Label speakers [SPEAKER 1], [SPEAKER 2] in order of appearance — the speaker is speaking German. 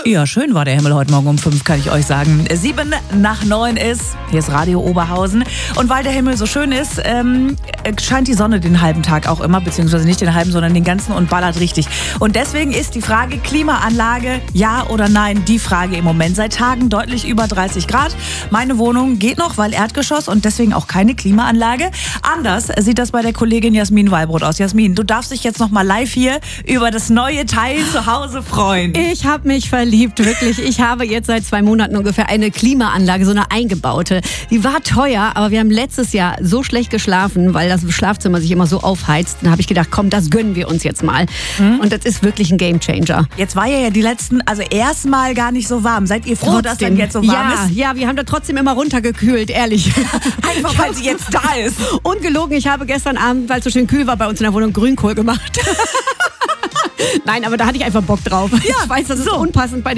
[SPEAKER 1] Ja, schön war der Himmel heute Morgen um 5, kann ich euch sagen. 7:07 ist, hier ist Radio Oberhausen. Und weil der Himmel so schön ist, scheint die Sonne den halben Tag auch immer, beziehungsweise nicht den halben, sondern den ganzen und ballert richtig. Und deswegen ist die Frage Klimaanlage, ja oder nein, die Frage im Moment. Seit Tagen deutlich über 30 Grad. Meine Wohnung geht noch, weil Erdgeschoss und deswegen auch keine Klimaanlage. Anders sieht das bei der Kollegin Jasmin Wallbrot aus. Jasmin, du darfst dich jetzt noch mal live hier über das neue Teil zu Hause freuen.
[SPEAKER 2] Ich habe mich verliebt, wirklich. Ich habe jetzt seit 2 Monaten ungefähr eine Klimaanlage, so eine eingebaute. Die war teuer, aber wir haben letztes Jahr so schlecht geschlafen, weil das Schlafzimmer sich immer so aufheizt. Dann habe ich gedacht, komm, das gönnen wir uns jetzt mal. Und das ist wirklich ein Gamechanger.
[SPEAKER 1] Jetzt war ja die letzten, also erstmal gar nicht so warm. Seid ihr froh, dass dann jetzt so warm ist?
[SPEAKER 2] Ja, wir haben da trotzdem immer runtergekühlt, ehrlich.
[SPEAKER 1] Einfach, weil sie jetzt da ist.
[SPEAKER 2] Ungelogen, ich habe gestern Abend, weil es so schön kühl war, bei uns in der Wohnung Grünkohl gemacht. Nein, aber da hatte ich einfach Bock drauf.
[SPEAKER 1] Ja,
[SPEAKER 2] ich weiß, das ist
[SPEAKER 1] so
[SPEAKER 2] unpassend bei